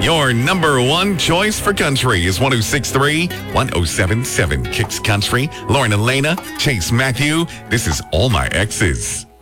Your number one choice for country is 106.3, 107.7 Kicks Country. Lauren Elena, Chase Matthew. This is All My Exes.